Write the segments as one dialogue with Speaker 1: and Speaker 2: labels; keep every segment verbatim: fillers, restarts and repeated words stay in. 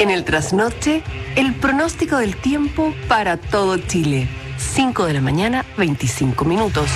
Speaker 1: En el trasnoche, el pronóstico del tiempo para todo Chile. cinco de la mañana, veinticinco minutos.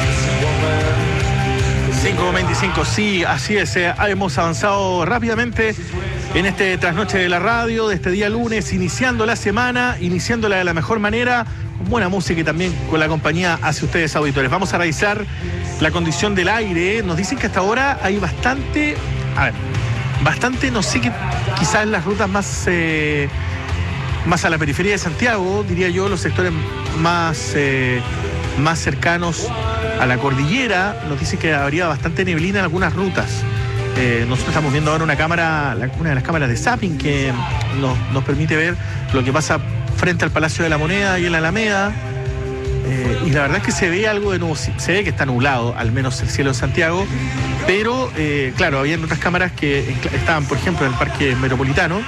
Speaker 2: cinco veinticinco, sí, así es. Eh, hemos avanzado rápidamente en este trasnoche de la radio, de este día lunes, iniciando la semana, iniciándola de la mejor manera, con buena música y también con la compañía hacia ustedes, auditores. Vamos a revisar la condición del aire. Nos dicen que hasta ahora hay bastante, a ver, bastante, no sé, qué, quizás las rutas más, eh, más a la periferia de Santiago, diría yo, los sectores más, eh, más cercanos a la cordillera. Nos dicen que habría bastante neblina en algunas rutas. Eh, nosotros estamos viendo ahora una cámara, una de las cámaras de zapping que nos, nos permite ver lo que pasa frente al Palacio de la Moneda y en la Alameda. Eh, y la verdad es que se ve algo de nuevo, se ve que está nublado, al menos el cielo de Santiago, pero eh, claro, había otras cámaras que estaban, por ejemplo, en el Parque Metropolitano,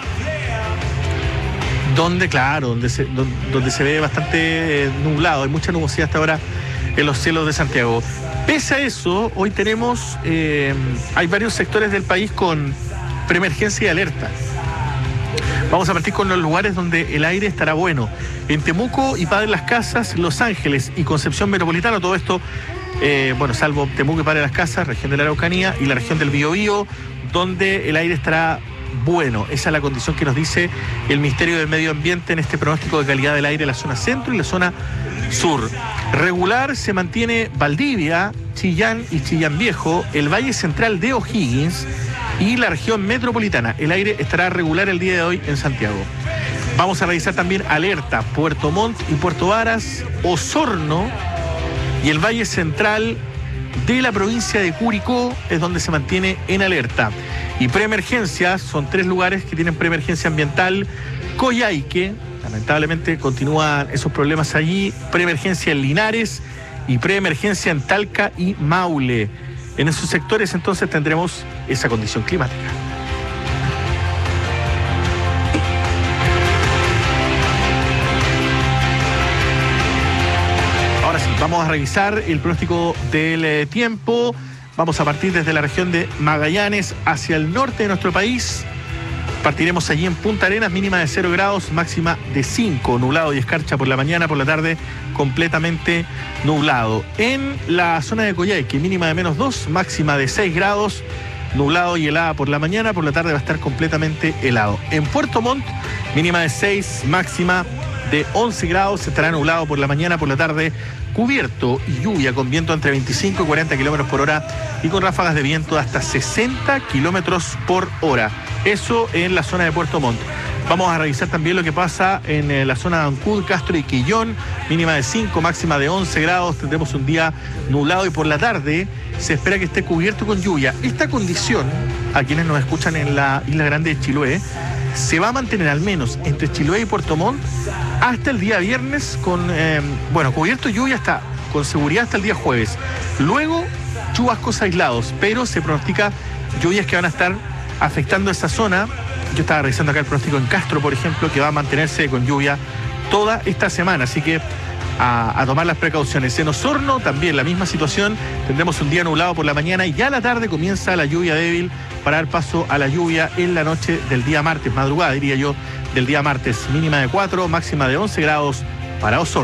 Speaker 2: donde, claro, donde se, donde, donde se ve bastante eh, nublado, hay mucha nubosidad hasta ahora en los cielos de Santiago. Pese a eso, hoy tenemos, eh, hay varios sectores del país con preemergencia y alerta. Vamos a partir con los lugares donde el aire estará bueno. En Temuco y Padre Las Casas, Los Ángeles y Concepción Metropolitana, todo esto, eh, bueno, salvo Temuco y Padre Las Casas, región de la Araucanía y la región del Biobío, donde el aire estará bueno. Esa es la condición que nos dice el Ministerio del Medio Ambiente en este pronóstico de calidad del aire en la zona centro y la zona sur. Regular se mantiene Valdivia, Chillán y Chillán Viejo, el Valle Central de O'Higgins y la región metropolitana. El aire estará regular el día de hoy en Santiago. Vamos a revisar también alerta Puerto Montt y Puerto Varas, Osorno y el Valle Central de la provincia de Curicó es donde se mantiene en alerta. Y preemergencias, son tres lugares que tienen preemergencia ambiental. Coyhaique, lamentablemente continúan esos problemas allí. Preemergencia en Linares y preemergencia en Talca y Maule. En esos sectores entonces tendremos esa condición climática. Ahora sí, vamos a revisar el pronóstico del eh, tiempo. Vamos a partir desde la región de Magallanes hacia el norte de nuestro país. Partiremos allí en Punta Arenas, mínima de cero grados, máxima de cinco, nublado y escarcha por la mañana, por la tarde completamente nublado. En la zona de Coyhaique, mínima de menos dos, máxima de seis grados, nublado y helada por la mañana, por la tarde va a estar completamente helado. En Puerto Montt, mínima de seis, máxima de once grados, estará nublado por la mañana, por la tarde cubierto y lluvia con viento entre veinticinco y cuarenta kilómetros por hora y con ráfagas de viento de hasta sesenta kilómetros por hora. Eso en la zona de Puerto Montt. Vamos a revisar también lo que pasa en eh, la zona de Ancud, Castro y Quillón, mínima de cinco, máxima de once grados. Tendremos un día nublado y por la tarde se espera que esté cubierto con lluvia. Esta condición, a quienes nos escuchan en la Isla Grande de Chiloé, se va a mantener al menos entre Chiloé y Puerto Montt hasta el día viernes con, eh, bueno, cubierto y lluvia hasta, con seguridad hasta el día jueves. Luego, chubascos aislados, pero se pronostica lluvias que van a estar afectando esa zona. Yo estaba revisando acá el pronóstico en Castro, por ejemplo, que va a mantenerse con lluvia toda esta semana, así que a, a tomar las precauciones. En Osorno también la misma situación, tendremos un día nublado por la mañana y ya a la tarde comienza la lluvia débil para dar paso a la lluvia en la noche del día martes, madrugada diría yo, del día martes, mínima de cuatro, máxima de once grados para Osorno.